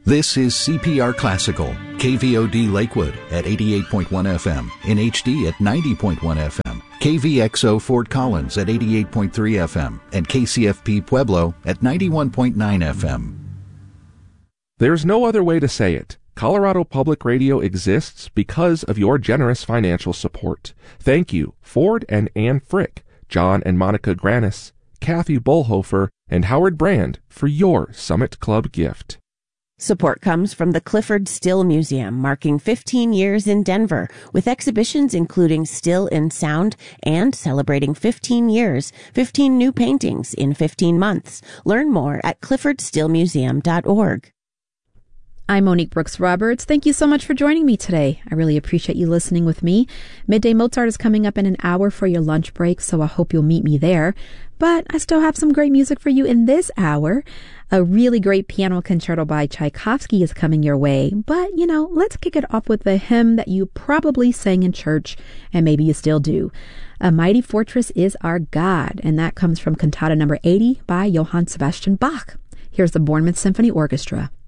This is CPR Classical, KVOD Lakewood at 88.1 FM, in HD at 90.1 FM, KVXO Fort Collins at 88.3 FM, and KCFP Pueblo at 91.9 FM. There's no other way to say it. Colorado Public Radio exists because of your generous financial support. Thank you, Ford and Ann Frick, John and Monica Granis, Kathy Bullhofer, and Howard Brand for your Summit Club gift. Support comes from the Clifford Still Museum, marking 15 years in Denver, with exhibitions including Still in Sound and celebrating 15 years, 15 new paintings in 15 months. Learn more at cliffordstillmuseum.org. I'm Monique Brooks Roberts. Thank you so much for joining me today. I really appreciate you listening with me. Midday Mozart is coming up in an hour for your lunch break, so I hope you'll meet me there. But I still have some great music for you in this hour. A really great piano concerto by Tchaikovsky is coming your way. But, let's kick it off with a hymn that you probably sang in church, and maybe you still do. A Mighty Fortress is Our God, and that comes from Cantata number 80 by Johann Sebastian Bach. Here's the Bournemouth Symphony Orchestra.